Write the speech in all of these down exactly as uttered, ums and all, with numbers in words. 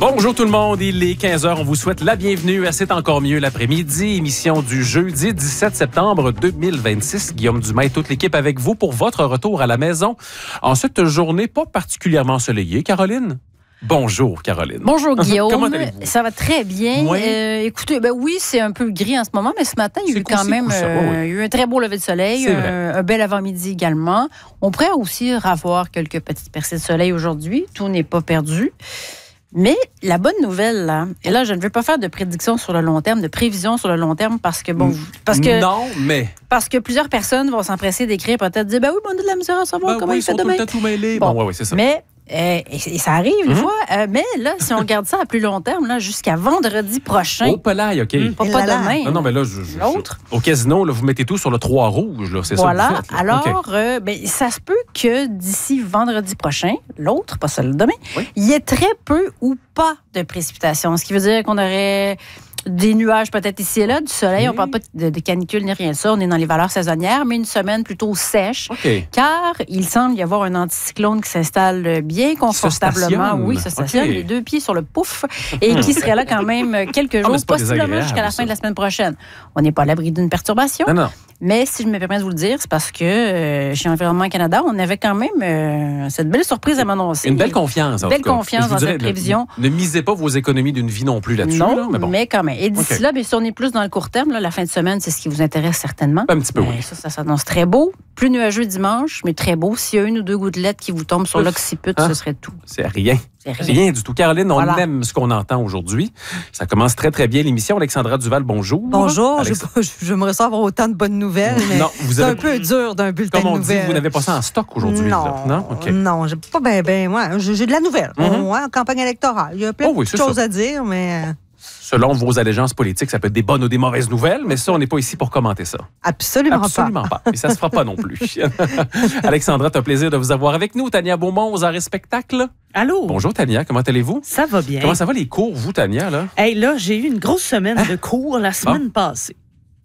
Bonjour tout le monde, il est quinze heures, on vous souhaite la bienvenue à C'est encore mieux l'après-midi, émission du jeudi dix-sept septembre deux mille vingt-six. Guillaume Dumais et toute l'équipe avec vous pour votre retour à la maison en cette journée pas particulièrement ensoleillée. Caroline? Bonjour Caroline. Bonjour Guillaume. Comment allez-vous? Ça va très bien. Oui. Euh, écoutez, ben oui, c'est un peu gris en ce moment, mais ce matin, il y a eu quand coussé, même coussé, euh, oui, oui. il y a eu un très beau lever de soleil, euh, un bel avant-midi également. On pourrait aussi avoir quelques petites percées de soleil aujourd'hui. Tout n'est pas perdu. Mais la bonne nouvelle, là, et là, je ne veux pas faire de prédictions sur le long terme, de prévisions sur le long terme, parce que, bon, parce que, Non, mais... parce que plusieurs personnes vont s'empresser d'écrire, peut-être dire, ben oui, on a de la misère à savoir Ben comment oui, il fait ils sont tout demain. le temps tout mêlés. Bon, Bon, ouais, ouais, c'est ça. Mais, euh, et, et ça arrive Mm-hmm. des fois, euh, mais là, si on regarde ça à plus long terme, là, jusqu'à vendredi prochain, Au pelaille, OK. pas, Et pas là là. demain. Non, non, mais là, je, je- L'autre. je- au casino, là, vous mettez tout sur le trois rouge, là, c'est Voilà. ça que vous faites, là. Alors, OK. euh, ben, ça se peut que d'ici vendredi prochain, l'autre, pas celui de demain, Oui. il y ait très peu ou pas de précipitations. Ce qui veut dire qu'on aurait des nuages peut-être ici et là, du soleil. Oui. On ne parle pas de, de canicule ni rien de ça. On est dans les valeurs saisonnières, mais une semaine plutôt sèche. OK. Car il semble y avoir un anticyclone qui s'installe bien confortablement. stationne. Oui, se stationne, OK. les deux pieds sur le pouf, et qui serait là quand même quelques Ah, mais jours, c'est pas possiblement désagréable, jusqu'à la ça. fin de la semaine prochaine. On n'est pas à l'abri d'une perturbation. Non, non. Mais si je me permets de vous le dire, c'est parce que euh, chez Environnement Canada, on avait quand même euh, cette belle surprise à m'annoncer. Une belle confiance, en Belle tout cas. confiance Je vous dans dirais, cette prévision. Ne, ne misez pas vos économies d'une vie non plus là-dessus. Non, là, mais bon. mais quand même. Et d'ici OK. là, bien, si on est plus dans le court terme, là, la fin de semaine, c'est ce qui vous intéresse certainement. Un petit peu, Ben, oui. Ça, ça s'annonce très beau. Plus nuageux dimanche, mais très beau. S'il y a une ou deux gouttelettes qui vous tombent sur Ouf. l'occiput, Hein? ce serait tout. C'est rien. C'est rien. Rien du tout. Caroline, on Voilà. aime ce qu'on entend aujourd'hui. Ça commence très, très bien l'émission. Alexandra Duval, bonjour. Bonjour, je, Alex- je, je me ressens avoir autant de bonnes nouvelles, mais Non, vous c'est avez- un peu dur d'un bulletin Comme on de dit, nouvelles. vous n'avez pas ça en stock aujourd'hui. Non, là. Non? OK. non, j'ai pas ben, ben, moi, j'ai j'ai de la nouvelle. Mhm. On- ouais, en campagne électorale, il y a plein Oh oui, de c'est choses ça. à dire, mais euh, Selon vos allégeances politiques, ça peut être des bonnes ou des mauvaises nouvelles, mais ça, on n'est pas ici pour commenter ça. absolument, Absolument pas. Et ça se fera pas non plus. Alexandra, c'est un plaisir de vous avoir avec nous. Tania Beaumont aux arts et spectacles. Allô? Bonjour Tania, comment allez-vous? Ça va bien. Comment ça va les cours, vous, Tania, là? Hey, là, j'ai eu une grosse semaine de cours la semaine passée.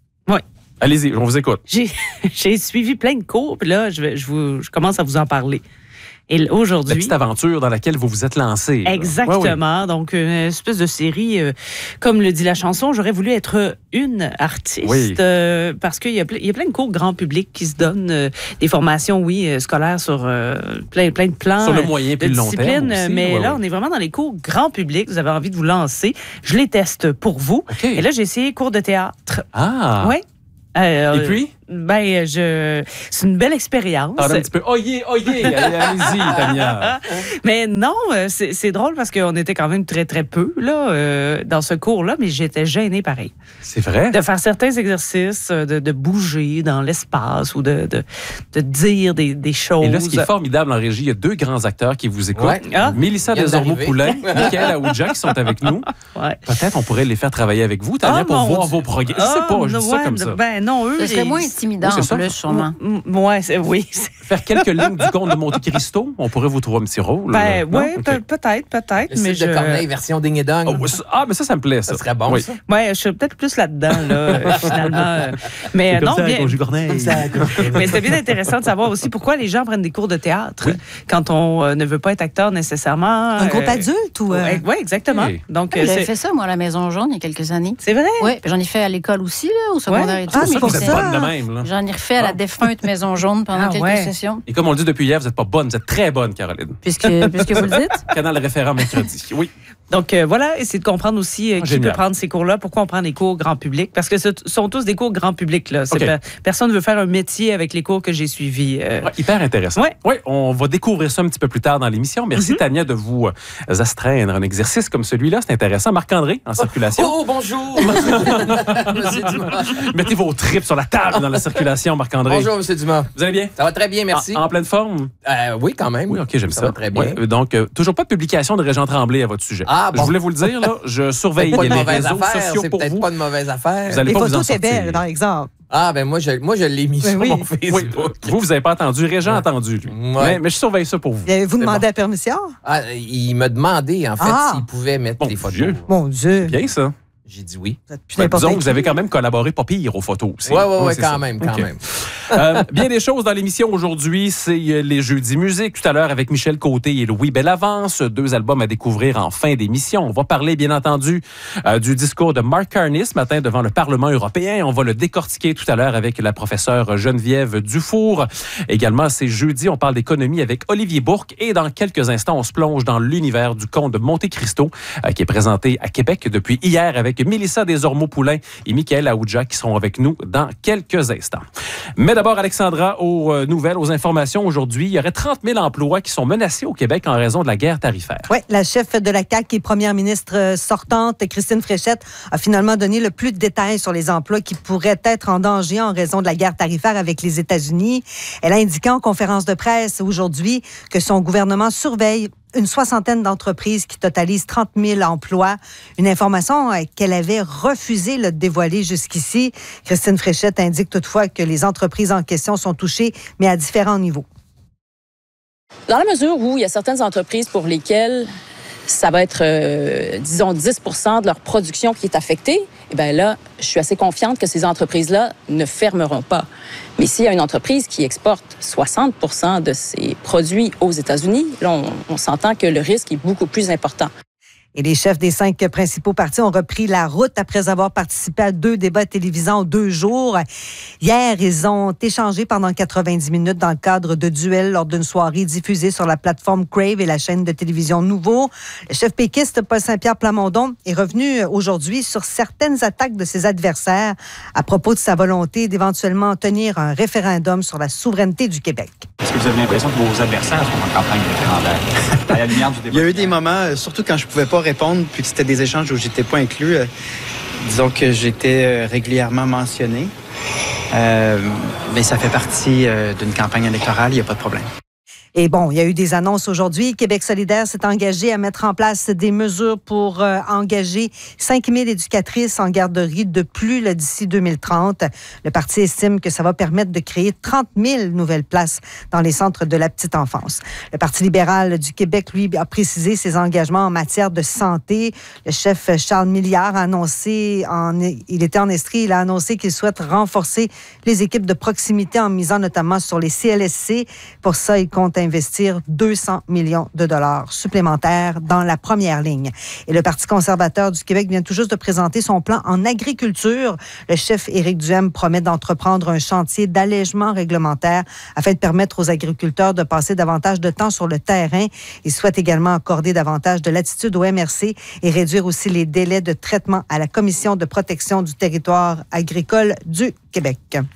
Allez-y, on vous écoute. J'ai, j'ai suivi plein de cours, puis là, je, vais, je, vous, je commence à vous en parler. Et l- La aujourd'hui... petite aventure dans laquelle vous vous êtes lancé. là. Exactement. Ouais, Donc, une espèce de série, euh, comme le dit la chanson, j'aurais voulu être une artiste. Oui. euh, parce qu'il y, a ple- il y a plein de cours grand public qui se donnent, euh, des formations, oui, euh, scolaires sur euh, plein, plein de plans. oui. Sur le euh, moyen de puis le long terme discipline, aussi. mais Ouais, là, ouais. on est vraiment dans les cours grand public. Vous avez envie de vous lancer. Je les teste pour vous. OK. Et là, j'ai essayé cours de théâtre. Ah! Oui. Euh, Et puis? Ben, je... c'est une belle expérience. Parlez un petit peu. Oh yeah, oh yeah! Allez, allez-y, Tania. Mais non, euh, c'est c'est drôle parce qu'on était quand même très, très peu là, euh, dans ce cours-là, mais j'étais gênée pareil. C'est vrai? De faire certains exercices, euh, de, de bouger dans l'espace ou de, de, de dire des, des choses. Et là, ce qui est formidable en régie, il y a deux grands acteurs qui vous écoutent. Ouais. Ah. Mélissa Vient Desormeaux-Poulain, Michael Aoudja qui sont avec nous. Ouais. Peut-être on pourrait les faire travailler avec vous, Tania, Ah, pour mon voir Dieu. vos programmes. Je sais Ah, pas, je dis ça ouais, comme ça. Ben non, eux... Ce serait ils- moins intimidant Oui, c'est en ça. plus, sûrement. Mm, ouais, c'est- oui. c'est- Faire quelques lignes du conte de Monte Cristo, on pourrait vous trouver un petit rôle. Ben Non? oui, OK. pe- peut-être, peut-être, Le mais site de je... Corneille, version ding et dong. Oh, ça- ah, mais ça, ça me plaît, ça. Ça serait bon, Oui. ça. Ouais, je suis peut-être plus là-dedans, là, euh, finalement. euh. Mais euh, non, bien... Corneille. Mais c'était bien intéressant de savoir aussi pourquoi les gens prennent des cours de théâtre quand on euh, ne veut pas être acteur nécessairement. un groupe euh, adulte ou... euh, Oui, exactement. Oui. Donc, euh, J'avais c'est fait ça, moi, à la Maison Jaune, il y a quelques années. c'est vrai. Oui, j'en ai fait à l'école aussi, là, au secondaire Ouais. et tout. Ah, mais Ça, pour vous êtes ça- bonne de même, là. J'en ai refait à la défunte Maison Jaune pendant Ah, quelques ouais. sessions, Et comme on le dit depuis hier, vous n'êtes pas bonne, vous êtes très bonne, Caroline. puisque, puisque vous le dites. Canal référent mercredi. Oui. Donc, euh, voilà, essayer de comprendre aussi euh, Ah, qui génial. peut prendre ces cours-là, pourquoi on prend des cours grand public, parce que ce sont tous des cours grand public. Là. C'est OK. pas- personne ne veut faire un métier avec les cours que j'ai suivis. euh. Ouais, hyper intéressant. Ouais. Oui, on va découvrir ça un petit peu plus tard dans l'émission. Merci, Tania, de vous euh, astreindre à un exercice comme celui-là. C'est intéressant. Marc-André, en circulation. Oh, bonjour! Monsieur Dumas. Mettez vos tripes sur la table dans la circulation, Marc-André. Bonjour, Monsieur Dumas. Vous allez bien? Ça va très bien, merci. En, en pleine forme? Euh, oui, quand même. Oui, OK, j'aime ça. Ça va très bien. Ouais, donc, euh, toujours pas de publication de Régent Tremblay à votre sujet. Ah, bon. Je voulais vous le dire, là. Je surveille Pas les de mauvaise réseaux affaire. sociaux C'est pour peut-être vous. pas de mauvaise affaire. Vous allez Les pas vous en photos, c'est sortir. belle, par exemple. Ah, ben moi, je, moi, je l'ai mis Ben sur oui. mon Oui, Facebook. vous, vous n'avez pas entendu. Régent a entendu, lui. Ouais. Mais, mais je surveille ça pour vous. Avez-vous demandé bon. la permission? Ah, il m'a demandé, en fait, Ah. s'il pouvait mettre Bon les photos. Dieu. Mon Dieu. Bien, ça. J'ai dit oui. Vous êtes plus Ben, n'importe disons, qui. vous avez quand même collaboré pas pire aux photos aussi. Oui, oui, oui, c'est quand ça. même, quand OK. même. Euh, bien des choses dans l'émission aujourd'hui, c'est euh, les Jeudis musique tout à l'heure avec Michel Côté et Louis Bellavance, deux albums à découvrir en fin d'émission. On va parler bien entendu euh, du discours de Mark Carney ce matin devant le Parlement européen. On va le décortiquer tout à l'heure avec la professeure Geneviève Dufour. Également, c'est jeudi, on parle d'économie avec Olivier Bourque et dans quelques instants, on se plonge dans l'univers du conte de Monte Cristo euh, qui est présenté à Québec depuis hier avec Mélissa Desormeaux-Poulain et Michael Aoudja qui seront avec nous dans quelques instants. Mais d'abord, Alexandra, aux euh, nouvelles, aux informations aujourd'hui, il y aurait trente mille emplois qui sont menacés au Québec en raison de la guerre tarifaire. Oui, la chef de la C A Q et première ministre sortante, Christine Fréchette, a finalement donné le plus de détails sur les emplois qui pourraient être en danger en raison de la guerre tarifaire avec les États-Unis. Elle a indiqué en conférence de presse aujourd'hui que son gouvernement surveille une soixantaine d'entreprises qui totalisent trente mille emplois. Une information qu'elle avait refusé de dévoiler jusqu'ici. Christine Fréchette indique toutefois que les entreprises en question sont touchées, mais à différents niveaux. Dans la mesure où il y a certaines entreprises pour lesquelles ça va être, euh, disons, dix pour cent de leur production qui est affectée, eh bien là, je suis assez confiante que ces entreprises-là ne fermeront pas. Mais s'il y a une entreprise qui exporte soixante pour cent de ses produits aux États-Unis, là, on, on s'entend que le risque est beaucoup plus important. Et les chefs des cinq principaux partis ont repris la route après avoir participé à deux débats télévisés en deux jours. Hier, ils ont échangé pendant quatre-vingt-dix minutes dans le cadre de duels lors d'une soirée diffusée sur la plateforme Crave et la chaîne de télévision Nouveau. Le chef péquiste Paul Saint-Pierre Plamondon est revenu aujourd'hui sur certaines attaques de ses adversaires à propos de sa volonté d'éventuellement tenir un référendum sur la souveraineté du Québec. Est-ce que vous avez l'impression que vos adversaires sont en campagne référendaire à la lumière du débat? Il y a eu des moments, surtout quand je pouvais pas répondre, puis que c'était des échanges où j'étais pas inclus. Euh, disons que j'étais euh, régulièrement mentionné. Euh, mais ça fait partie euh, d'une campagne électorale, il n'y a pas de problème. Et bon, il y a eu des annonces aujourd'hui. Québec solidaire s'est engagé à mettre en place des mesures pour euh, engager cinq mille éducatrices en garderie de plus là, d'ici deux mille trente. Le parti estime que ça va permettre de créer trente mille nouvelles places dans les centres de la petite enfance. Le Parti libéral du Québec, lui, a précisé ses engagements en matière de santé. Le chef Charles Milliard a annoncé, en, il était en Estrie, il a annoncé qu'il souhaite renforcer les équipes de proximité en misant notamment sur les C L S C. Pour ça, il compte investir deux cents millions de dollars supplémentaires dans la première ligne. Et le Parti conservateur du Québec vient tout juste de présenter son plan en agriculture. Le chef Éric Duhaime promet d'entreprendre un chantier d'allègement réglementaire afin de permettre aux agriculteurs de passer davantage de temps sur le terrain. Il souhaite également accorder davantage de latitude au M R C et réduire aussi les délais de traitement à la Commission de protection du territoire agricole du Québec.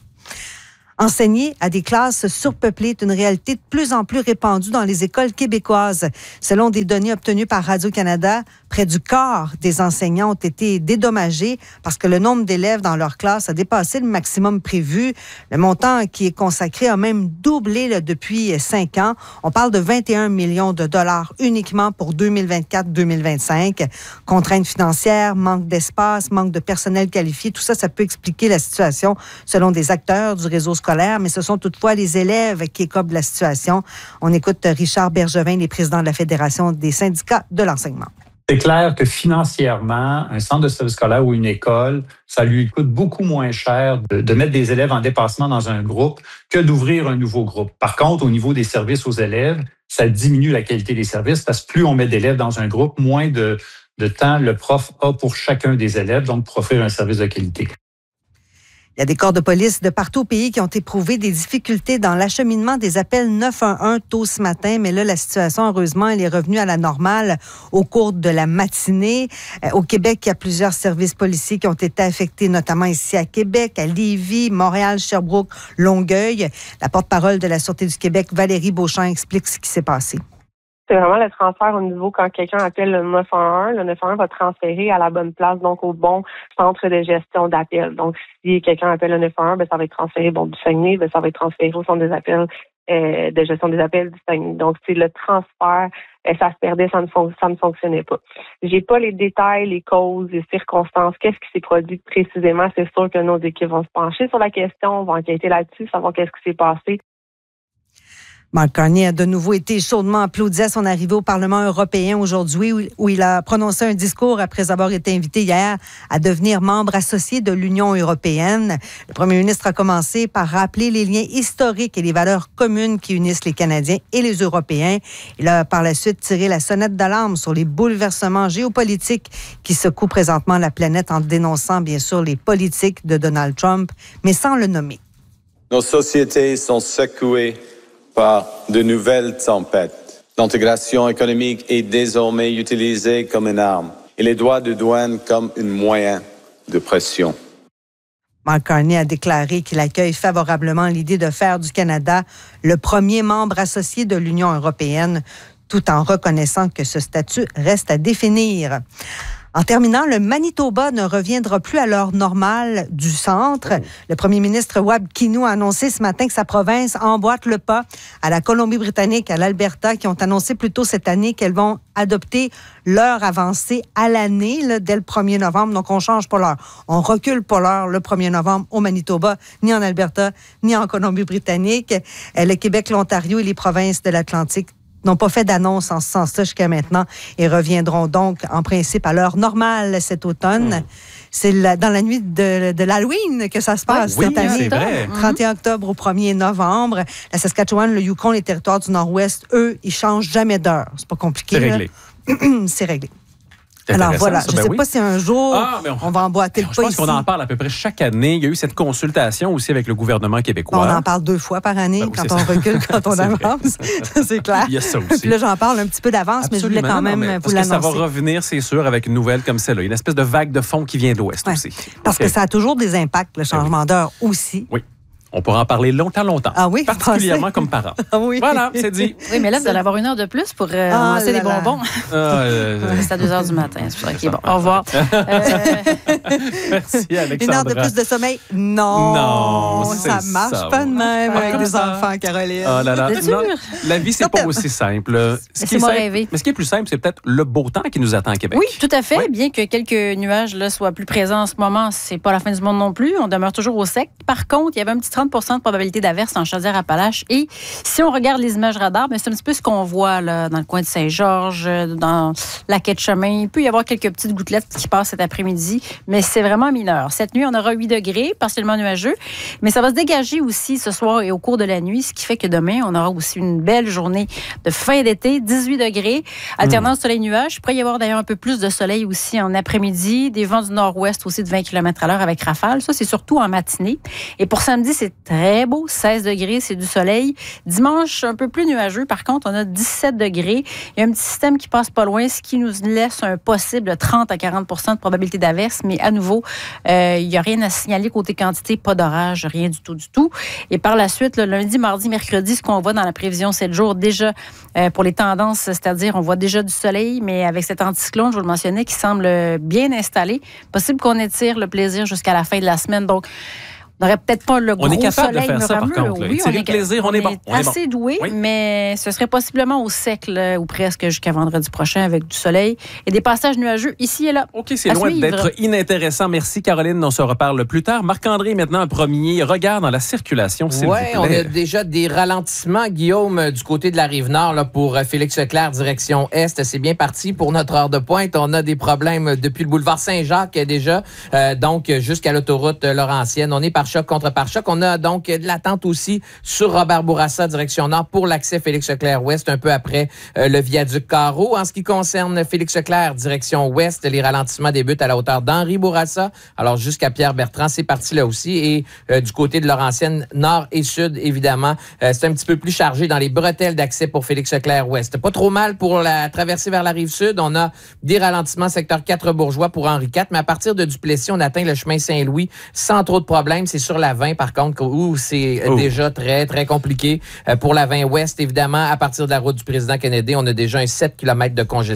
Enseigner à des classes surpeuplées est une réalité de plus en plus répandue dans les écoles québécoises. Selon des données obtenues par Radio-Canada, près du quart des enseignants ont été dédommagés parce que le nombre d'élèves dans leur classe a dépassé le maximum prévu. Le montant qui est consacré a même doublé là, depuis cinq ans. On parle de vingt et un millions de dollars uniquement pour deux mille vingt-quatre deux mille vingt-cinq. Contraintes financières, manque d'espace, manque de personnel qualifié, tout ça, ça peut expliquer la situation selon des acteurs du réseau scolaire, mais ce sont toutefois les élèves qui écopent de la situation. On écoute Richard Bergevin, le président de la Fédération des syndicats de l'enseignement. C'est clair que financièrement, un centre de service scolaire ou une école, ça lui coûte beaucoup moins cher de, de mettre des élèves en dépassement dans un groupe que d'ouvrir un nouveau groupe. Par contre, au niveau des services aux élèves, ça diminue la qualité des services parce que plus on met d'élèves dans un groupe, moins de, de temps le prof a pour chacun des élèves, donc pour offrir un service de qualité. Il y a des corps de police de partout au pays qui ont éprouvé des difficultés dans l'acheminement des appels neuf un un tôt ce matin, mais là, la situation, heureusement, elle est revenue à la normale au cours de la matinée. Euh, au Québec, il y a plusieurs services policiers qui ont été affectés, notamment ici à Québec, à Lévis, Montréal, Sherbrooke, Longueuil. La porte-parole de la Sûreté du Québec, Valérie Beauchamp, explique ce qui s'est passé. C'est vraiment le transfert au niveau quand quelqu'un appelle le neuf un un. Le neuf un un va transférer à la bonne place, donc au bon centre de gestion d'appel. Donc, si quelqu'un appelle le neuf un un, ben, ça va être transféré bon, du Saguenay, ben, ça va être transféré au centre des appels euh, de gestion des appels du Saguenay. Donc, c'est le transfert, euh, ça se perdait, ça ne, fon- ça ne fonctionnait pas. J'ai pas les détails, les causes, les circonstances, qu'est-ce qui s'est produit précisément. C'est sûr que nos équipes vont se pencher sur la question, vont enquêter là-dessus, savoir qu'est-ce qui s'est passé. Mark Carney a de nouveau été chaudement applaudi à son arrivée au Parlement européen aujourd'hui, où il a prononcé un discours après avoir été invité hier à devenir membre associé de l'Union européenne. Le premier ministre a commencé par rappeler les liens historiques et les valeurs communes qui unissent les Canadiens et les Européens. Il a par la suite tiré la sonnette d'alarme sur les bouleversements géopolitiques qui secouent présentement la planète en dénonçant bien sûr les politiques de Donald Trump, mais sans le nommer. Nos sociétés sont secouées par de nouvelles tempêtes. L'intégration économique est désormais utilisée comme une arme et les droits de douane comme un moyen de pression. Mark Carney a déclaré qu'il accueille favorablement l'idée de faire du Canada le premier membre associé de l'Union européenne, tout en reconnaissant que ce statut reste à définir. En terminant, le Manitoba ne reviendra plus à l'heure normale du centre. Le premier ministre Wab Kinew a annoncé ce matin que sa province emboîte le pas à la Colombie-Britannique, à l'Alberta, qui ont annoncé plus tôt cette année qu'elles vont adopter l'heure avancée à l'année, là, dès le premier novembre. Donc, on change pas l'heure. On recule pas l'heure le premier novembre au Manitoba, ni en Alberta, ni en Colombie-Britannique. Le Québec, l'Ontario et les provinces de l'Atlantique n'ont pas fait d'annonce en ce sens-là jusqu'à maintenant et reviendront donc en principe à l'heure normale cet automne. Mmh. C'est la, dans la nuit de, de l'Halloween que ça se passe oui, cette année. C'est vrai. trente et un octobre au premier novembre. La Saskatchewan, le Yukon, les territoires du Nord-Ouest, eux, ils changent jamais d'heure. C'est pas compliqué. C'est réglé. C'est réglé. Alors voilà, ça, je ne ben sais oui. pas si un jour, ah, on, on va emboîter le pas Je pense ici. qu'on en parle à peu près chaque année. Il y a eu cette consultation aussi avec le gouvernement québécois. On en parle deux fois par année, ben oui, quand on ça. recule, quand on avance. C'est clair. Il y a ça aussi. Puis là, j'en parle un petit peu d'avance, mais je voulais quand même non, vous l'annoncer. Parce que ça va revenir, c'est sûr, avec une nouvelle comme celle-là. Une espèce de vague de fond qui vient de l'Ouest ouais. aussi. Parce okay. que ça a toujours des impacts, le changement oui. d'heure aussi. Oui. On pourra en parler longtemps, longtemps. Ah oui, particulièrement comme parents. Ah oui. Voilà, c'est dit. Oui, mais là, vous allez avoir une heure de plus pour euh, ah lancer des bonbons. Ah, euh, c'est à deux heures du matin. C'est pour ça. OK, bon, au revoir. euh... Merci, Alexandra. Une heure de plus de sommeil? Non. Non, ça marche ça, pas de même pas avec des ça. enfants, Caroline. Oh là là. C'est non, la vie, c'est pas aussi simple. Ce c'est moi rêver. Mais ce qui est plus simple, c'est peut-être le beau temps qui nous attend à Québec. Oui, tout à fait. Oui. Bien que quelques nuages là, soient plus présents en ce moment, c'est pas la fin du monde non plus. On demeure toujours au sec. Par contre, il y avait un petit trente pour cent de probabilité d'averse en Chaudière-Appalaches. Et si on regarde les images radar, ben c'est un petit peu ce qu'on voit là, dans le coin de Saint-Georges, dans la quai de chemin. Il peut y avoir quelques petites gouttelettes qui passent cet après-midi, mais c'est vraiment mineur. Cette nuit, on aura huit degrés, partiellement nuageux, mais ça va se dégager aussi ce soir et au cours de la nuit, ce qui fait que demain, on aura aussi une belle journée de fin d'été, dix-huit degrés, alternance mmh. soleil-nuage. Il pourrait y avoir d'ailleurs un peu plus de soleil aussi en après-midi, des vents du nord-ouest aussi de vingt kilomètres à l'heure avec rafale. Ça, c'est surtout en matinée. Et pour samedi, c'est très beau. seize degrés, c'est du soleil. Dimanche, un peu plus nuageux. Par contre, on a dix-sept degrés. Il y a un petit système qui passe pas loin, ce qui nous laisse un possible trente à quarante pour cent de probabilité d'averse. Mais à nouveau, euh, il n'y a rien à signaler côté quantité, pas d'orage, rien du tout, du tout. Et par la suite, le lundi, mardi, mercredi, ce qu'on voit dans la prévision sept jours, déjà euh, pour les tendances, c'est-à-dire on voit déjà du soleil, mais avec cet anticyclone, je vous le mentionnais, qui semble bien installé. Possible qu'on étire le plaisir jusqu'à la fin de la semaine. Donc, on n'aurait peut-être pas le gros soleil. On est capable de faire ça, par contre. Oui, on est, plaisir, on, on est bon. On est assez bon. doué, oui. mais ce serait possiblement au sec, là, ou presque jusqu'à vendredi prochain avec du soleil et des passages nuageux ici et là. OK, c'est loin suivre. d'être inintéressant. Merci, Caroline. On se reparle plus tard. Marc-André, maintenant, un premier regard dans la circulation, s'il ouais, vous plaît. On a déjà des ralentissements, Guillaume, du côté de la Rive-Nord là, pour Félix Leclerc, direction Est. C'est bien parti pour notre heure de pointe. On a des problèmes depuis le boulevard Saint-Jacques déjà, euh, donc jusqu'à l'autoroute Laurentienne. On est par choc contre par choc. On a donc de l'attente aussi sur Robert Bourassa, direction Nord, pour l'accès Félix-Leclerc-Ouest, un peu après euh, le viaduc Carreau. En ce qui concerne Félix-Leclerc, direction Ouest, les ralentissements débutent à la hauteur d'Henri Bourassa, alors jusqu'à Pierre-Bertrand, c'est parti là aussi. Et euh, du côté de Laurentienne, Nord et Sud, évidemment, euh, c'est un petit peu plus chargé dans les bretelles d'accès pour Félix-Leclerc-Ouest. Pas trop mal pour la traversée vers la Rive-Sud. On a des ralentissements secteur quatre Bourgeois pour Henri quatre, mais à partir de Duplessis, on atteint le chemin Saint-Louis sans trop de problèmes. C'est sur la vingt, par contre, où c'est oh. déjà très, très compliqué. Euh, pour la vingt Ouest, évidemment, à partir de la route du président Kennedy, on a déjà un sept kilomètres de congestion.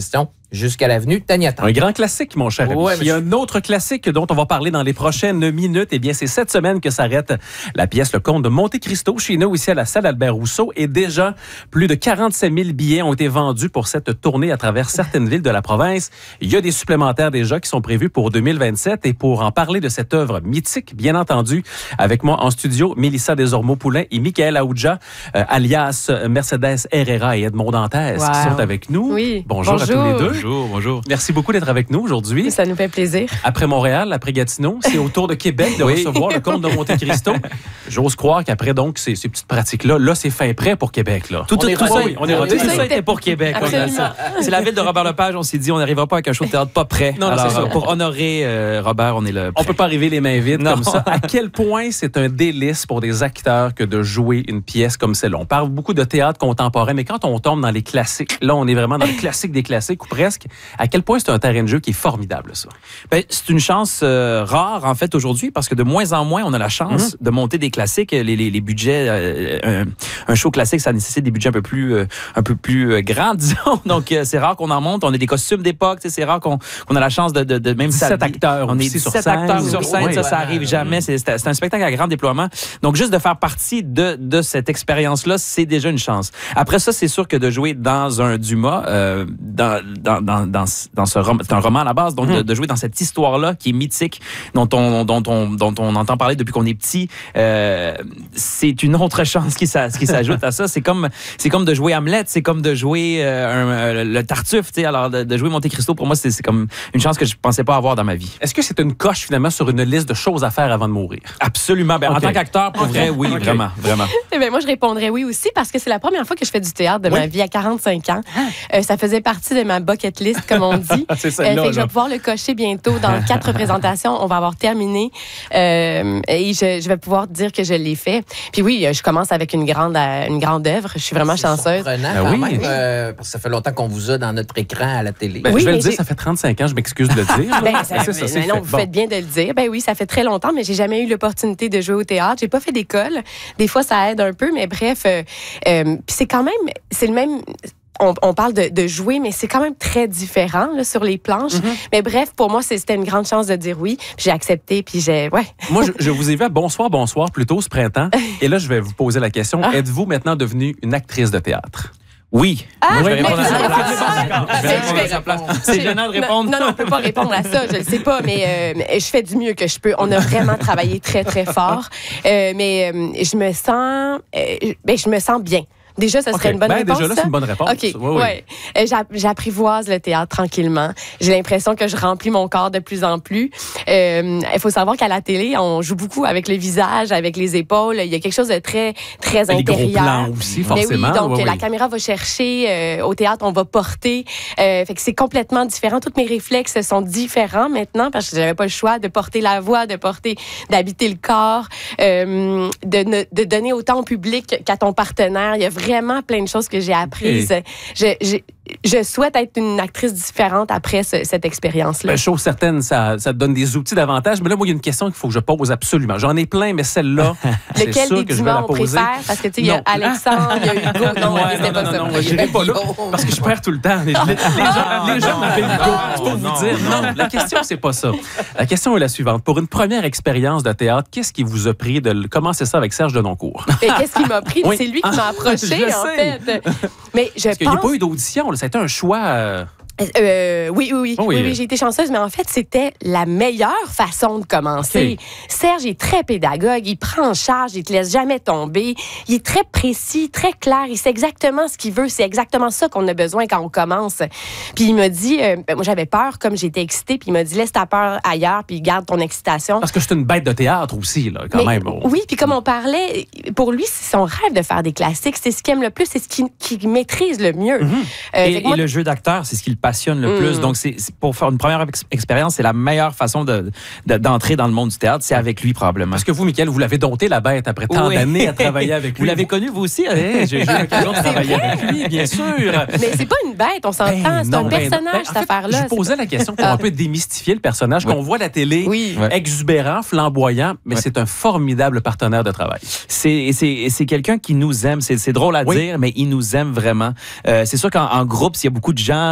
jusqu'à l'avenue Taniata. Un grand classique, mon cher ami. Ouais, Il y a un autre classique dont on va parler dans les prochaines minutes. Eh bien, c'est cette semaine que s'arrête la pièce Le Comte de Monte Cristo chez nous, ici à la salle Albert Rousseau. Et déjà, plus de quarante-sept mille billets ont été vendus pour cette tournée à travers certaines villes de la province. Il y a des supplémentaires déjà qui sont prévus pour deux mille vingt-sept. Et pour en parler de cette œuvre mythique, bien entendu, avec moi en studio, Mélissa Desormeaux-Poulain et Michael Aoudja, euh, alias Mercedes Herrera et Edmond Dantès, wow. qui sont avec nous. Oui. Bonjour, bonjour à tous les deux. Bonjour, bonjour. Merci beaucoup d'être avec nous aujourd'hui. Ça nous fait plaisir. Après Montréal, après Gatineau, c'est au tour de Québec de oui. recevoir le Comte de Monte Cristo. J'ose croire qu'après donc ces, ces petites pratiques-là, là, c'est fin prêt pour Québec. Là. Tout, on tout, est tout, ça, oui, on est tout ça était pour Québec. C'est la ville de Robert Lepage. On s'est dit, on n'arrivera pas avec un show de théâtre pas prêt. Non, alors, ça. Pour honorer euh, Robert, on est le. On peut pas arriver les mains vides non. comme ça. À quel point c'est un délice pour des acteurs que de jouer une pièce comme celle-là. On parle beaucoup de théâtre contemporain, mais quand on tombe dans les classiques, là, on est vraiment dans le classique des classiques ou presque. À quel point c'est un terrain de jeu qui est formidable, ça? Ben, c'est une chance euh, rare, en fait, aujourd'hui, parce que de moins en moins, on a la chance mm-hmm. de monter des classiques. Les, les, les budgets, euh, un, un show classique, ça nécessite des budgets un peu plus, euh, un peu plus euh, grands, disons. Donc, euh, c'est rare qu'on en monte. On a des costumes d'époque. C'est rare qu'on, qu'on a la chance de, de, de même dix-sept acteurs on est dix-sept sur scène. acteurs sur scène. Oui, ça, ouais. ça arrive jamais. C'est, c'est un spectacle à grand déploiement. Donc, juste de faire partie de, de cette expérience-là, c'est déjà une chance. Après ça, c'est sûr que de jouer dans un Dumas, euh, dans, dans, dans, dans, dans ce roman, c'est un roman à la base, donc mm. de, de jouer dans cette histoire-là qui est mythique, dont on, dont on, dont on entend parler depuis qu'on est petit, euh, c'est une autre chance qui, qui s'ajoute à ça. C'est comme, c'est comme de jouer Hamlet, c'est comme de jouer euh, un, le Tartuffe, tu sais. Alors, de, de jouer Monte Cristo, pour moi, c'est, c'est comme une chance que je pensais pas avoir dans ma vie. Est-ce que c'est une coche, finalement, sur une liste de choses à faire avant de mourir? Absolument. Ben, okay. En tant qu'acteur, pour okay. vrai, oui, okay. vraiment, vraiment. Eh bien, moi, je répondrais oui aussi, parce que c'est la première fois que je fais du théâtre de oui. ma vie à quarante-cinq ans. Ah. Euh, ça faisait partie de ma bucket list, comme on dit. c'est ça, euh, là, fait que je vais pouvoir le cocher bientôt. Dans quatre représentations, on va avoir terminé. Euh, et je, je vais pouvoir dire que je l'ai fait. Puis oui, je commence avec une grande, une grande œuvre. Je suis vraiment c'est chanceuse. Ben quand oui. même, euh, parce que ça fait longtemps qu'on vous a dans notre écran à la télé. Ben, oui, je vais le dire, j'ai... ça fait trente-cinq ans, je m'excuse de le dire. ben, ça, c'est ça, c'est mais non, fait. vous Bon. faites bien de le dire. Ben oui, ça fait très longtemps, mais j'ai jamais eu l'opportunité de jouer au théâtre. J'ai pas fait d'école. Des fois, ça aide un peu, mais bref, euh, euh, puis c'est quand même, c'est le même. On, on parle de, de jouer, mais c'est quand même très différent là, sur les planches. Mm-hmm. Mais bref, pour moi, c'était une grande chance de dire oui. Puis j'ai accepté, puis j'ai... Ouais. Moi, je, je vous ai vu à Bonsoir, Bonsoir, plus tôt ce printemps. Et là, je vais vous poser la question. Ah. Êtes-vous maintenant devenue une actrice de théâtre? Oui. Ah, Moi, je vais répondre à sa place. Je vais répondre à sa place. C'est gênant de répondre. Non, non, on ne peut pas répondre à ça. Je ne sais pas, mais euh, je fais du mieux que je peux. On a vraiment travaillé très, très fort. Euh, mais euh, je me sens... Euh, ben, je me sens bien. Déjà, ça serait okay. une bonne ben, réponse. Déjà là, c'est une bonne réponse. OK. Oui, oui. Ouais. J'a- j'apprivoise le théâtre tranquillement. J'ai l'impression que je remplis mon corps de plus en plus. Euh, il faut savoir qu'à la télé, on joue beaucoup avec le visage, avec les épaules. Il y a quelque chose de très, très les intérieur. Les gros plans aussi, forcément. Mais oui, donc oui, la oui. caméra va chercher. Euh, au théâtre, on va porter. Euh, fait que c'est complètement différent. Tous mes réflexes sont différents maintenant parce que j'avais pas le choix de porter la voix, de porter, d'habiter le corps, euh, de, ne, de donner autant au public qu'à ton partenaire. Il y a vraiment plein de choses que j'ai apprises. Okay. Je, je, je souhaite être une actrice différente après ce, cette expérience-là. Ben, chose certaine, ça, ça te donne des outils davantage. Mais là, moi, il y a une question qu'il faut que je pose absolument. J'en ai plein, mais celle-là, c'est lequel sûr des que je vais la poser. Préfère? Parce que, tu sais, il y a Alexandre, il y a Hugo. Non, ouais, non, non, non, non, non, j'irai pas là. Parce que je perds tout le temps. Les, les, les gens, les gens m'appellent Hugo. C'est pour vous dire. Non, la question, c'est pas ça. La question est la suivante. Pour une première expérience de théâtre, qu'est-ce qui vous a pris de commencer ça avec Serge Denoncourt? Et qu'est-ce qui m'a pris? Oui. C'est lui qui m'a approché, en fait. Mais je Parce qu'il n'y a pas eu d'audition. Ça a été un choix... Euh... Euh, oui, oui, oui. Oh oui. oui, oui, j'ai été chanceuse, mais en fait, c'était la meilleure façon de commencer. Okay. Serge est très pédagogue, il prend en charge, il te laisse jamais tomber, il est très précis, très clair, il sait exactement ce qu'il veut, c'est exactement ça qu'on a besoin quand on commence. Puis il m'a dit, euh, ben, moi j'avais peur, comme j'étais excitée, puis il m'a dit, laisse ta peur ailleurs, puis garde ton excitation. Parce que c'est une bête de théâtre aussi, là, quand mais, même. Oh. Oui, puis comme on parlait, pour lui, c'est son rêve de faire des classiques, c'est ce qu'il aime le plus, c'est ce qu'il, qu'il maîtrise le mieux. Mm-hmm. Euh, et, moi, et le jeu d'acteur, c'est ce qu'il passionne le mmh. plus. Donc, c'est, c'est pour faire une première ex- expérience, c'est la meilleure façon de, de, d'entrer dans le monde du théâtre. C'est avec lui, probablement. Parce que vous, Michael, vous l'avez dompté, la bête, après tant oui. d'années à travailler avec lui. Vous l'avez connu, vous aussi? Hey, j'ai eu l'occasion de travailler avec lui, bien sûr. Mais c'est pas une bête, on s'entend. Ben c'est non, un personnage, ben, cette fait, affaire-là. Je posais la question pour un peu démystifier le personnage oui. qu'on voit à la télé, oui. exubérant, flamboyant, mais oui. c'est un formidable partenaire de travail. C'est, c'est, c'est quelqu'un qui nous aime. C'est, c'est drôle à oui. dire, mais il nous aime vraiment. Euh, c'est sûr qu'en en groupe, s'il y a beaucoup de gens, s'il est à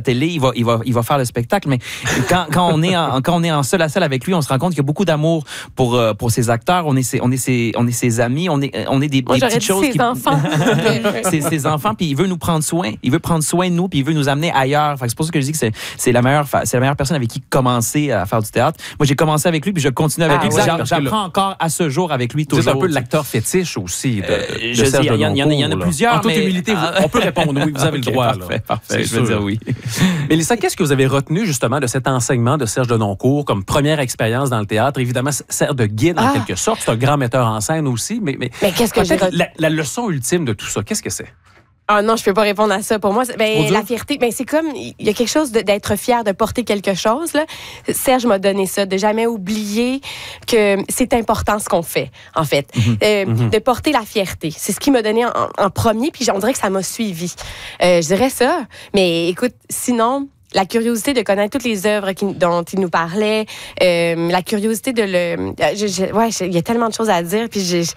télé, il va, il va, il va faire le spectacle. Mais quand, quand on est en, quand on est en seul à seul avec lui, on se rend compte qu'il y a beaucoup d'amour pour, euh, pour ses acteurs. On est ses, on est ses, on est ses amis. On est, on est des, Moi, des petites dit choses. ses qui... enfants. c'est ses enfants, puis il veut nous prendre soin. Il veut prendre soin de nous, puis il veut nous amener ailleurs. Fait que c'est pour ça que je dis que c'est, c'est la meilleure, c'est la meilleure personne avec qui commencer à faire du théâtre. Moi, j'ai commencé avec lui, puis je continue avec ah, lui. Ouais, J'apprends j'apprends encore à ce jour avec lui toujours. C'est un peu l'acteur fétiche aussi de, euh, de je Serge dis, il y, y, y en a plusieurs. En toute mais... humilité, vous, on peut répondre oui, vous avez okay, le droit. Parfait, là. parfait. Je veux dire oui. Mélissa, qu'est-ce que vous avez retenu justement de cet enseignement de Serge Denoncourt comme première expérience dans le théâtre? Évidemment, sert de guide en ah. quelque sorte. C'est un grand metteur en scène aussi, mais, mais, mais qu'est-ce que j'ai la, la leçon ultime de tout ça, qu'est-ce que c'est? Ah non, je peux pas répondre à ça. Pour moi, ben, la fierté, ben, c'est comme, il y a quelque chose de, d'être fier de porter quelque chose. Là. Serge m'a donné ça, de jamais oublier que c'est important ce qu'on fait, en fait. Mm-hmm. Euh, mm-hmm. De porter la fierté. C'est ce qu'il m'a donné en, en premier, puis on dirait que ça m'a suivi. Euh, je dirais ça. Mais écoute, sinon... La curiosité de connaître toutes les œuvres qui, dont il nous parlait, euh, la curiosité de le... Je, je, ouais, il y a tellement de choses à dire, puis je...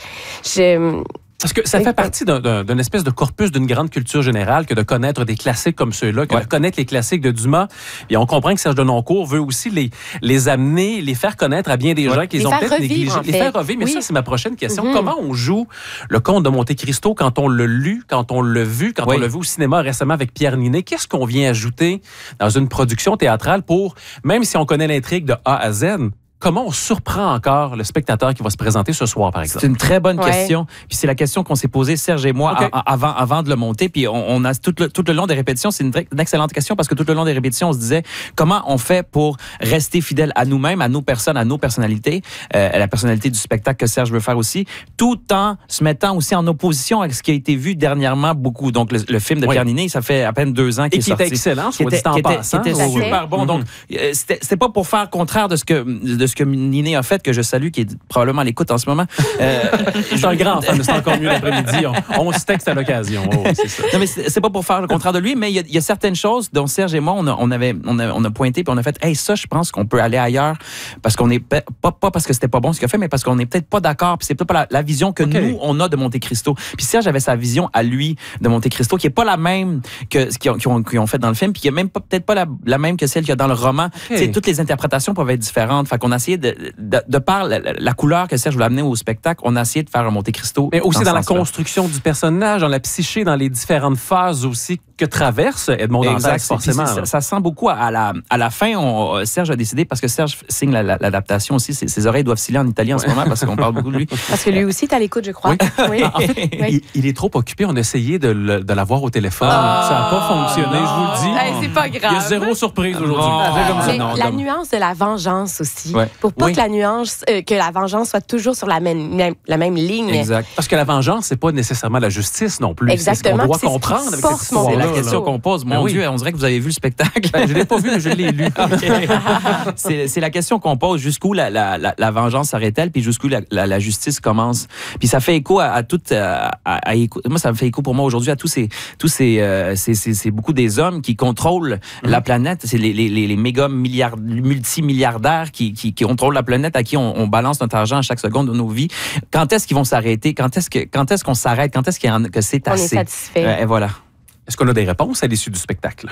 je Parce que ça fait partie d'un, d'un, d'une espèce de corpus d'une grande culture générale que de connaître des classiques comme ceux-là, que ouais. de connaître les classiques de Dumas. Et on comprend que Serge Denoncourt veut aussi les, les amener, les faire connaître à bien des ouais. gens qui les, les ont peut-être revivre, négligés. En fait. Les faire revivre. Mais oui. ça, c'est ma prochaine question. Mm-hmm. Comment on joue le Comte de Monte-Cristo quand on l'a lu, quand on l'a vu, quand oui. on l'a vu au cinéma récemment avec Pierre Ninet? Qu'est-ce qu'on vient ajouter dans une production théâtrale pour, même si on connaît l'intrigue de A à Z, comment on surprend encore le spectateur qui va se présenter ce soir, par exemple? C'est une très bonne ouais. question. Puis c'est la question qu'on s'est posée, Serge et moi, okay. a, a, avant, avant de le monter. Puis on, on a tout le, tout le long des répétitions, c'est une, une excellente question parce que tout le long des répétitions, on se disait comment on fait pour rester fidèle à nous-mêmes, à nos personnes, à nos personnalités, euh, à la personnalité du spectacle que Serge veut faire aussi, tout en se mettant aussi en opposition avec ce qui a été vu dernièrement beaucoup. Donc le, le film de oui. Pierre Ninet, ça fait à peine deux ans qu'il est sorti. Et qui était excellent, soit dit en passant. Qui était super bon. Mm-hmm. Donc euh, c'était, c'était pas pour faire contraire de ce que de ce que Ninet a fait, que je salue, qui est probablement à l'écoute en ce moment. Euh, je suis un grand fan, mais c'est encore mieux l'après-midi. On, on se texte à l'occasion. Oh, c'est ça. Non, mais c'est, c'est pas pour faire le contraire de lui, mais il y a, il y a certaines choses dont Serge et moi, on a, on avait, on a, on a pointé puis on a fait, hey, ça, je pense qu'on peut aller ailleurs parce qu'on est pas, pas parce que c'était pas bon ce qu'il a fait, mais parce qu'on est peut-être pas d'accord. Puis c'est peut-être pas la, la vision que okay. nous, on a de Monte-Cristo. Puis Serge avait sa vision à lui de Monte-Cristo, qui est pas la même que ce qu'ils ont, qu'ils ont, qu'ils ont fait dans le film, puis qui est même pas, peut-être pas la, la même que celle qu'il y a dans le roman. Okay. Toutes les interprétations peuvent être différentes. Fait qu'on a essayé de, de, de par la, la couleur que Serge voulait amener au spectacle, on a essayé de faire un Monte-Cristo. Mais aussi dans, dans la construction du personnage, dans la psyché, dans les différentes phases aussi que traverse Edmond Dantès, forcément. Ça, ça sent beaucoup à la, à la fin. On, Serge a décidé, parce que Serge signe la, la, l'adaptation aussi, ses, ses oreilles doivent sciller en italien en ce moment parce qu'on parle beaucoup de lui. Parce que lui aussi est à l'écoute, je crois. Oui. Oui. En fait, oui. il, il est trop occupé. On a essayé de, le, de l'avoir au téléphone. Oh. Ça n'a pas fonctionné, je vous le dis. Hey, c'est pas grave. Il y a zéro surprise aujourd'hui. Oh. Mais non, la comme... nuance de la vengeance aussi. Ouais. Pour pas oui. que la nuance, euh, que la vengeance soit toujours sur la même, même, la même ligne. Exact. Parce que la vengeance, c'est pas nécessairement la justice non plus. Exactement. C'est ce qu'on doit c'est comprendre ce avec cette histoire. C'est la question qu'on pose. Mon ben Dieu, oui. on dirait que vous avez vu le spectacle. Ben, je l'ai pas vu, mais je l'ai lu. Okay. c'est, c'est la question qu'on pose. Jusqu'où la, la, la, la vengeance s'arrête-t-elle, puis jusqu'où la, la, la justice commence. Puis ça fait écho à, à tout. À, à, à écho, moi, ça me fait écho pour moi aujourd'hui à tous ces, tous ces, euh, c'est, c'est, c'est beaucoup des hommes qui contrôlent mm-hmm. la planète. C'est les, les, les, les méga milliards, multimilliardaires qui, qui, qui contrôlent la planète, à qui on, on balance notre argent à chaque seconde de nos vies. Quand est-ce qu'ils vont s'arrêter? Quand est-ce que, quand est-ce qu'on s'arrête? Quand est-ce qu'il y en, que c'est on assez? On est satisfait. Euh, et voilà. Est-ce qu'on a des réponses à l'issue du spectacle?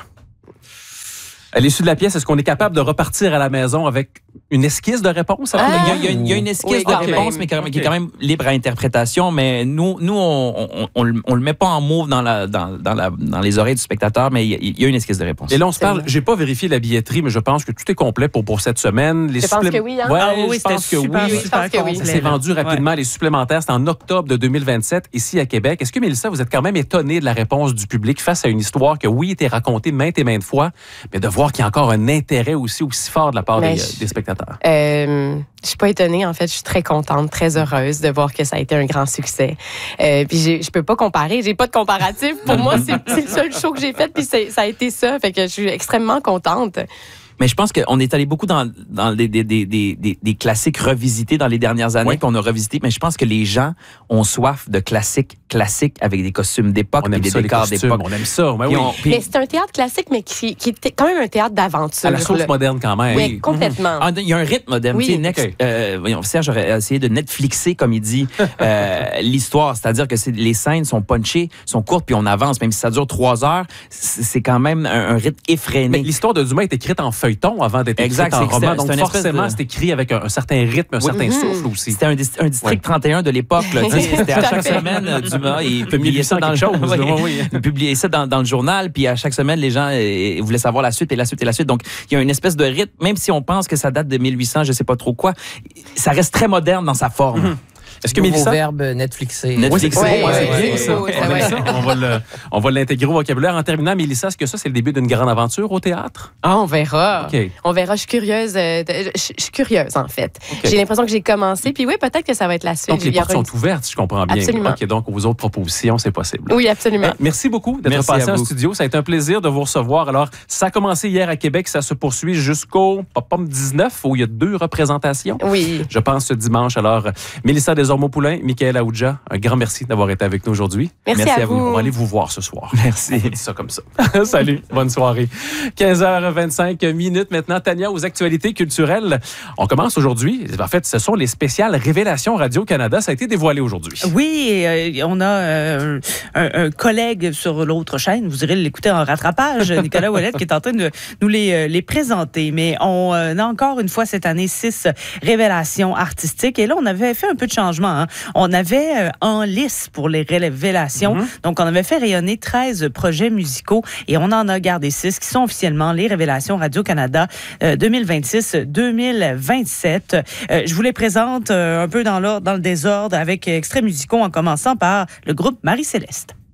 À l'issue de la pièce, est-ce qu'on est capable de repartir à la maison avec une esquisse de réponse? Ah, il, y a, il, y a, il y a une esquisse oui, de okay. réponse, mais okay. qui est quand même libre à interprétation. Mais nous, nous on, on, on, le, on le met pas en mots dans, la, dans, dans, la, dans les oreilles du spectateur, mais il y, a, il y a une esquisse de réponse. Et là, on se parle, j'ai pas vérifié la billetterie, mais je pense que tout est complet pour, pour cette semaine. Les je supplé... pense que oui. Hein? Ouais, ah, oui, je pense que super, oui. oui. Je pense que oui. Ça s'est vendu rapidement. Ouais. Les supplémentaires, c'est en octobre de deux mille vingt-sept, ici à Québec. Est-ce que, Mélissa, vous êtes quand même étonnée de la réponse du public face à une histoire que, oui, était racontée maintes et maintes fois, mais de voir qu'il y a encore un intérêt aussi aussi fort de la part des, je, des spectateurs? Euh, je suis pas étonnée, en fait. Je suis très contente, très heureuse de voir que ça a été un grand succès. Euh, puis j'ai, je peux pas comparer. J'ai pas de comparatif. Pour moi, c'est, c'est le seul show que j'ai fait, puis c'est, ça a été ça. Fait que je suis extrêmement contente. Mais je pense qu'on est allé beaucoup dans, dans des, des, des, des, des classiques revisités dans les dernières années, oui. qu'on a revisité. Mais je pense que les gens ont soif de classiques classique avec des costumes d'époque On et aime des ça, les décors costumes, d'époque. on aime ça. Ben oui. on- puis- Mais c'est un théâtre classique, mais qui, qui est quand même un théâtre d'aventure. À la sauce là. moderne quand même. Oui, complètement. Ah, il y a un rythme moderne. Oui. Tu sais, next, OK. euh, voyons, Serge aurait essayé de Netflixer, comme il dit, euh, l'histoire. C'est-à-dire que c'est, les scènes sont punchées, sont courtes, puis on avance. Même si ça dure trois heures, c'est, c'est quand même un, un rythme effréné. Mais l'histoire de Dumas est écrite en feuilleton avant d'être Exact, écrite en c'est- roman. c'est- Donc c'est une espèce forcément, de- c'est écrit avec un, un certain rythme, un certain souffle aussi. C'était un, dis- un district Ouais. trente et un de l'époque. Là, tu sais. C'était à Tout à chaque fait. semaine, euh, Dumas, il De publiait ça dans le mille huit cents quelque chose, Oui. oui, oui. Il publiait ça dans, dans le journal, puis à chaque semaine, les gens euh, voulaient savoir la suite et la suite et la suite. Donc, il y a une espèce de rythme, même si on pense que ça date de mille huit cents, je sais pas trop quoi, ça reste très moderne dans sa forme. Mm-hmm. Est-ce que Nouveau Mélissa... verbe Netflixé. Netflix, Oui, c'est Ouais, c'est ouais, bien ouais, ça. ouais, On aime ouais. ça. On va le- On va l'intégrer au vocabulaire. En terminant, Mélissa, est-ce que ça, c'est le début d'une grande aventure au théâtre? Ah, on verra. OK. On verra. Je suis curieuse. euh, de- je, je suis curieuse, en fait. OK. J'ai l'impression que j'ai commencé. Puis oui, peut-être que ça va être la suite. Donc, les Il y aura portes une- sont ouvertes, si je comprends bien. Absolument. OK, donc, aux autres propositions, c'est possible. Oui, absolument. Eh, Merci beaucoup d'être Merci passé à en vous. studio. Ça a été un plaisir de vous recevoir. Alors, ça a commencé hier à Québec. Ça se poursuit jusqu'au Pop-Pom dix-neuf, où il y a deux représentations. Oui. Je pense ce dimanche. Alors, Mélissa Desormeaux-Poulain, Michael Aoudja, un grand merci d'avoir été avec nous aujourd'hui. Merci à vous. On va aller vous voir ce soir. Merci. On vous dit ça comme ça. Salut, bonne soirée. quinze heures vingt-cinq minutes maintenant. Tania, aux actualités culturelles. On commence aujourd'hui. En fait, ce sont les spéciales Révélations Radio-Canada. Ça a été dévoilé aujourd'hui. Oui, et, euh, on a euh, un, un collègue sur l'autre chaîne, vous irez l'écouter en rattrapage, Nicolas Ouellette, qui est en train de nous les, euh, les présenter. Mais on euh, a encore une fois cette année six révélations artistiques. Et là, on avait fait un peu de changement. Hein. On avait euh, en lice pour les révélations. Mm-hmm. Donc, on avait fait rayonner treize projets musicaux et on en a gardé six qui sont officiellement les Révélations Radio-Canada euh, deux mille vingt-six deux mille vingt-sept. Euh, je vous les présente euh, un peu dans l'ordre, dans le désordre avec extraits musicaux en commençant par le groupe Marie-Céleste.